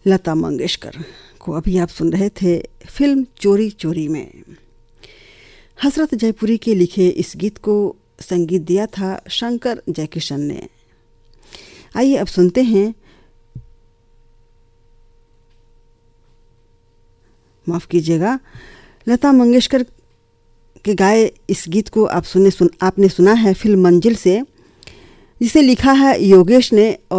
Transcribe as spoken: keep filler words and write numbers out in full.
लता मंगेशकर को अभी आप सुन रहे थे फिल्म चोरी चोरी में। हसरत जयपुरी के लिखे इस गीत को संगीत दिया था शंकर जयकिशन ने। आइए अब सुनते हैं, माफ़ कीजिएगा, लता मंगेशकर के गाए इस गीत को आप सुने सुन आपने सुना है फिल्म मंजिल से, जिसे लिखा है योगेश ने